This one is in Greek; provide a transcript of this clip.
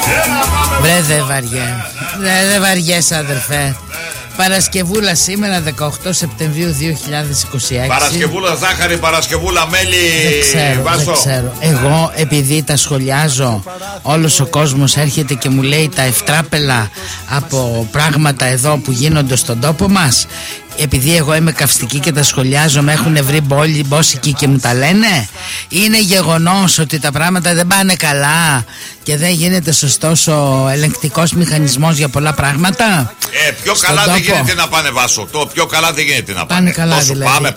Βρε δεν βαριέσαι αδερφέ. Παρασκευούλα σήμερα 18 Σεπτεμβρίου 2026. Παρασκευούλα ζάχαρη, Παρασκευούλα μέλι. Δεν ξέρω. Εγώ επειδή τα σχολιάζω, όλος ο κόσμος έρχεται και μου λέει τα ευτράπελα από πράγματα εδώ που γίνονται στον τόπο μας. Επειδή εγώ είμαι καυστική και τα σχολιάζω, με έχουν βρει μπόσικοι και μου τα λένε. Είναι γεγονός ότι τα πράγματα δεν πάνε καλά και δεν γίνεται σωστός ο ελεγκτικός μηχανισμός για πολλά πράγματα. Πιο καλά δεν γίνεται να πάνε, Βάσο. Το πιο καλά δεν γίνεται να πάνε. Καλά, δηλαδή.